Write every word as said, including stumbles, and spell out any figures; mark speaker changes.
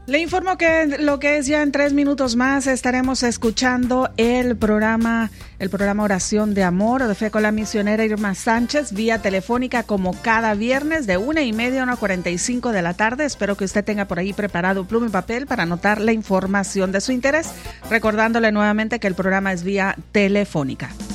Speaker 1: Le informo que lo que es ya en tres minutos más estaremos escuchando el programa, el programa Oración de Amor de Fe con la misionera Irma Sánchez vía telefónica como cada viernes de una y media a una cuarenta y cinco de la tarde. Espero que usted tenga por ahí preparado pluma y papel para anotar la información de su interés, recordándole nuevamente que el programa es vía telefónica.